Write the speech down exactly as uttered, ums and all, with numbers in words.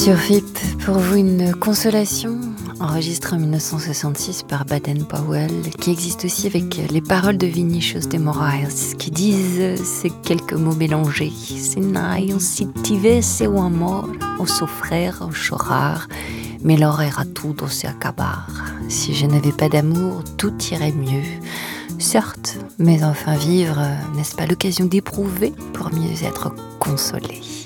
Sur F I P, pour vous une consolation, enregistrée en dix-neuf cent soixante-six par Baden-Powell, qui existe aussi avec les paroles de Vinícius de Moraes, qui disent ces quelques mots mélangés. Senão si tivesse o amor, o sofrer, o chorar, melhor era tudo se acabar. Si je n'avais pas d'amour, tout irait mieux. Certes, mais enfin vivre, n'est-ce pas l'occasion d'éprouver pour mieux être consolé?